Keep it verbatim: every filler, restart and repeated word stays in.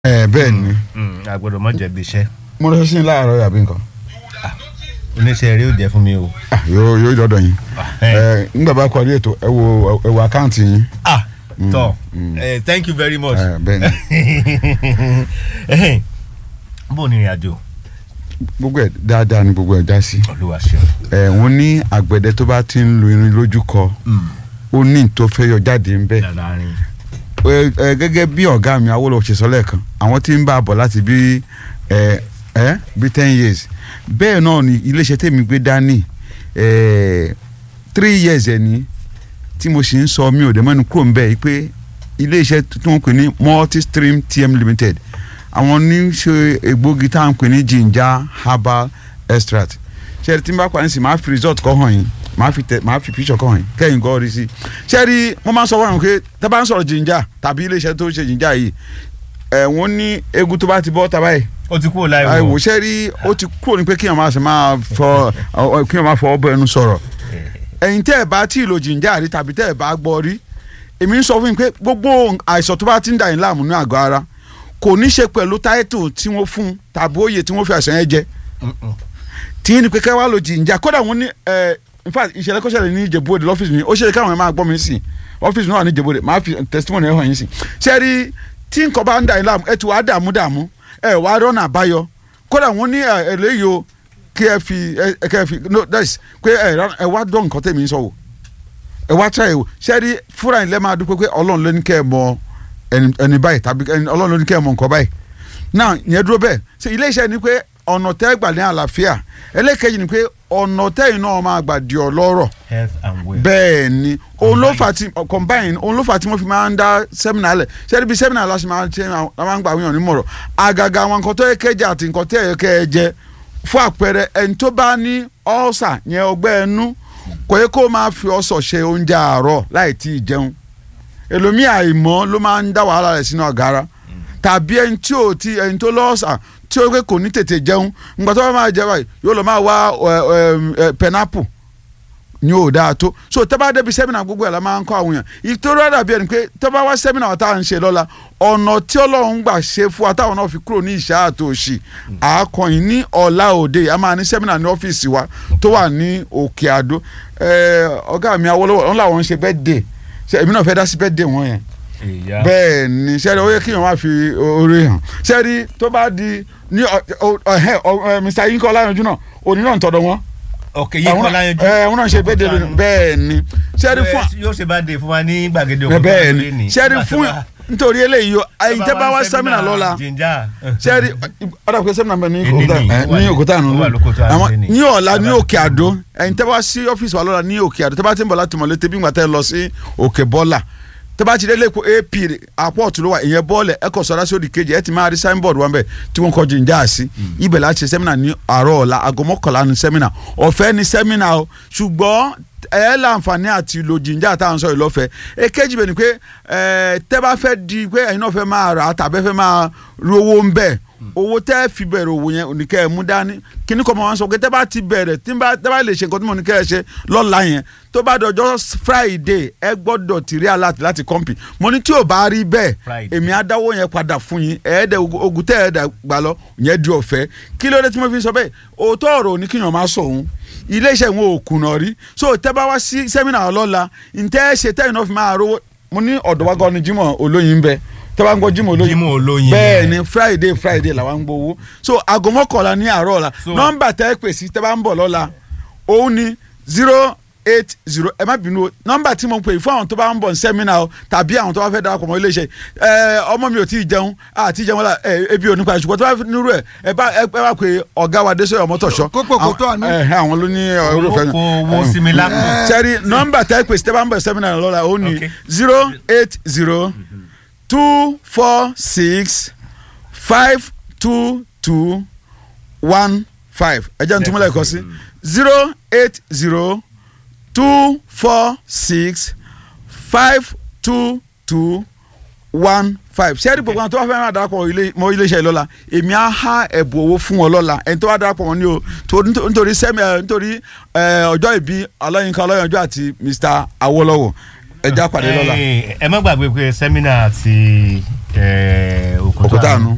ẹ bẹ́ẹ̀ ni. àgbọ̀dọ̀ mọ̀ jẹ̀bi iṣẹ́. mo lọ sí láàárọ̀ yàbí nǹkan. oníṣẹ́ eré ò jẹ́ fún mi o. yóò yóò dọ̀dọ̀ yín. ẹ nígbà bá kọrí ètò ẹ wo ẹ wo àkáǹtì yín. ah tọ thank you very much. bẹ́ẹ̀ ni. bó ni ìrìn àjò. gbogbo ẹ dáadáa ni gbogbo ẹ já sí. Olúwa ṣe. ẹ wọ́n ní àgbẹ̀dẹ tó bá ti ń lu irin lójú kọ ó ní tó fẹ́ yọ jáde ń bẹ. gẹ́gẹ́ bí ọ̀gá mi Awólọ́wọ̀ ṣe sọ lẹ́ẹ̀kan àwọn tí ń bá a bọ̀ láti bí ẹ ẹ bí ten years bẹ́ẹ̀ náà ni iléeṣẹ́ tèmi gbé dání ẹ three years ẹ̀ ní tí mo sì ń sọ mi ò dé mọ́nu kúrò ń bẹ́ẹ̀ pé iléeṣẹ́ tí wọ́n pè ní Multistream T M Limited àwọn ní ṣe egbògi tá à ń pè ní ginger herbal extract ṣe tí n bá pa ní sí máa fi result kọ́ hàn yín máa fi tẹ máa fi picture kọ́ hàn yín kẹ́yìn gọ́ rí sí ṣe rí mo máa ń sọ wọ́n pé tẹ́ bá ń sọ̀rọ̀ ginger tàbí iléeṣẹ́ tó ń ṣe ginger yìí ẹ̀ wọ́n ní egun tó bá ti bọ́ tàbá yìí ó ti kúrò láì wò àìwò ṣe rí ó ti kúrò ní pé kíyàn máa ṣe máa fọ kíyàn máa fọ ọbẹ̀ ẹnu sọ̀rọ̀ ẹ̀yin tẹ́ ẹ̀ bá tí ì lo ginger rí tàbí tẹ́ ẹ̀ bá gbọ́ rí èmi ń sọ fún yín pé gbogbo àìsàn tó bá ti ń dà yín láàmú ní àgọ́ ara kò ní ṣe pẹ̀lú táìtù tí wọ́n fún tàbí òye tí wọ́n fi àìsàn yẹn jẹ tí ní pé ká wá lo ginger kódà wọ́n ní in fact ìṣẹ̀lẹ̀ kọ́ṣẹ̀lẹ̀ ní Ìjẹ̀bú-Òde lọ́fíìsì mi ó ṣe káwọn ẹ̀ máa gbọ́ mi sí ọ́fíìsì náà ní Ìjẹ̀bú-Òde máa fi testimony ẹ̀ hàn yín sí ṣe rí tí nǹkan bá ń dà yín láàmú ẹ̀ tí wàá dààmú dààmú ẹ̀ wàá rọ́nà àbáyọ kódà wọ́n ní eléyìí o kí ẹ fi ẹ kẹ fi no that's pé ẹ wá dán nǹkan tẹ̀mí sọ o ẹ wá try o ṣe rí fúra ilẹ̀ máa dúpẹ́ pé Ọlọ́run ló ní kẹ́ ẹ mọ ẹni báyìí tàbí Ọlọ́run ló ní kẹ́ ẹ mọ nǹkan báyìí náà yẹn dúró bẹ́ẹ̀ ṣe ilé iṣẹ́ ni pé ọ̀nà tẹ́ gbà ní àlàáfíà ẹlẹ́kẹ̀jì ni pé ọ̀nà tẹ́yìn náà máa gbà di ọlọ́rọ̀ bẹ́ẹ̀ ni òun ló fà tí combine òun ló fà tí wọ́n fi máa ń dá sẹ́mínà lẹ̀ ṣẹ́ni bí sẹ́mínà láti máa ń ṣe máa ń gbà wíyàn nímọ̀rọ̀ àgàgà àwọn nǹkan tó yẹ kẹ́jẹ àti nǹkan tó yẹ kẹ́ ẹ jẹ fún àpẹẹrẹ ẹni tó bá ní ọ́sà yẹn ọgbẹ́ ẹnu kò yẹ kó máa fi ọsọ ṣe oúnjẹ àárọ̀ láì tí ì jẹun ẹlòmíì àìmọ̀ ló máa ń dá wàhálà rẹ̀ sínú àgàrà tàbí ẹni tí ò ti ẹni tó lọ́ọ̀sà tí ó pé kò ní tètè jẹun nǹkan tó bá máa jẹ báyìí yóò lọ máa wá pineapple ní ò dáa tó so tẹ́ bá débi sẹ́mínà gbogbo ẹ̀ la máa ń kọ́ àwọn èèyàn ìtòrò àdàbí ẹni pé tẹ́ bá wá sẹ́mínà wa tá à ń ṣe lọ́la ọ̀nà tí Ọlọ́run gbà ṣe fún wa táwọn náà fi kúrò ní ìṣá àtòṣì àákọ́yìn ní ọ̀la òde a máa ní sẹ́mínà ní ọ́fíìsì wa tó wà ní Òkè Àdó ọ̀gá mi Awólọ́wọ̀ wọn làwọn ń ṣe birthday èmi náà fẹ́ dá sí birthday wọn yẹn bẹ́ẹ̀ ni sẹ́ni ó yẹ kí wọ́n wá fi oore hàn sẹ́ni tó bá di ní Mr Yinka Ọláyanjú náà òní náà ń tọ̀dọ̀ wọn ok Yinka Ọláyanjú ẹ wọn náà ṣe bẹ́ẹ̀ de lónìí bẹ́ẹ̀ ni sẹ́ni fún yóò ṣe bá de fún wa ní gbàgede òkúta bẹ́ẹ̀ ni sẹ́ni fún nítorí eléyìí yóò ẹ̀yin tẹ́ bá wá sẹ́mínà lọ́la sẹ́ni ọ̀dà pé sẹ́mínà bẹ́ẹ̀ ní òkúta àná ní ọ̀la ní Òkè Àdó ẹ̀yin tẹ́ bá wá sí ọ́fíìsì wa lọ́la ní Òkè Àdó tẹ́ bá ti ń bọ̀ láti Mọ̀lété bí ngbà tẹ́ lọ sí Òkè Bọ́là tẹ́bá ti dé lẹ́kọ̀ọ́ A P àpọ̀tù ló wà ìyẹn bọ́ọ̀lẹ̀ ẹ kọ̀ sọ́dá sí òdì kejì ẹ ti máa rí signboard wọn bẹ́ẹ̀ tí wọ́n kọ́ ginger sí ibẹ̀ láti ṣe sẹ́mínà ní àárọ̀ ọ̀la aago mọ́kànlá ní sẹ́mínà ọ̀fẹ́ ní sẹ́mínà o ṣùgbọ́n ẹ láǹfààní àti lo ginger táwọn sọ ìlọ́fẹ́ èkejì bẹ̀ ni pé tẹ́bá fẹ́ di pé ẹ̀yin náà fẹ́ máa rà tàbí fẹ́ máa rí owó ń bẹ̀ owó tẹ́ fi bẹ̀rẹ̀ owó yẹn oníkẹ́ ẹ̀ mú dání kíní kọ́ mọ́ wọn sọ pé tẹ́ bá ti bẹ̀rẹ̀ tí bá lè ṣe nǹkan tí mo ní kẹ́ ẹ ṣe lọ́la yẹn tó bá dọjọ́ Friday ẹ gbọ́dọ̀ ti rí aláàtì láti kọ́ǹpì mo ní tí ò bá rí bẹ́ẹ̀ èmi á dáwó yẹn padà fún yín ẹ̀ẹ́dẹ̀ ogun tẹ́ ẹ̀ẹ́dẹ̀ gbà lọ yẹn di ọ̀fẹ́ kí ló dé tí mo fi sọ bẹ́ẹ̀ òótọ́ ọ̀rọ̀ ní kíyàn máa sọ òun iléeṣẹ́ ìwọ̀n òkùnà rí so tẹ́ bá wá sí sẹ́mínà ọlọ́la ntẹ́ ṣe tẹ́yìn náà fi máa rówó mo ní ọ̀dọ̀ wa gan ni Jimoh Olóyin bẹ́ẹ̀ tẹ́wọ́n gbọ́ Jimoh Olóyin bẹ́ẹ̀ ni Friday Friday làwọn ń gbowó so aago mọ́kànlá ní àárọ̀ ọ̀la nọ́mbà tẹ́ ẹ pè sí tẹ́ bá ń bọ̀ lọ́la òun ni zero eight zero ẹ má bínú o nọ́mbà tí mo pè fún àwọn tó bá ń bọ̀ ní sẹ́mínà o tàbí àwọn tó bá fẹ́ darapọ̀ mọ́ iléeṣẹ́ ẹ ọmọ mi ò tí ì jẹun àti jẹun la ẹ ebi ò ní pa ṣùgbọ́n tó bá fi nírú ẹ ẹ bá ẹ bá pè ọ̀gá wa Adéṣọ́yè Ọmọ́tọ̀ṣọ́ àwọn ló ní olùfẹ́ náà sẹ́rí nọ́mbà tẹ́ pè sí tẹ́ bá ń bọ̀ sẹ́mínà lọ́la òun ni zero eight zero two four six five two two one five ẹ jẹ́ ntúmọ̀lá ẹ̀kọ́ sí zero eight zero two four six five two two one five ṣẹ́ẹ́rì gbogbo àwọn tó bá fẹ́ máa darapọ̀ mọ́ iléeṣẹ́ ìlọ́la èmi á há ẹ̀bùn owó fún wọn lọ́la ẹni tó bá darapọ̀ wọn ní o nítorí sẹ́mi nítorí ọjọ́ ìbí Ọláyínká Ọláyanjú àti Mr Awólọ́wọ̀ ẹja pàdé lọ́la. ẹ má gbàgbé pé sẹ́mínà àti Òkúta Àánú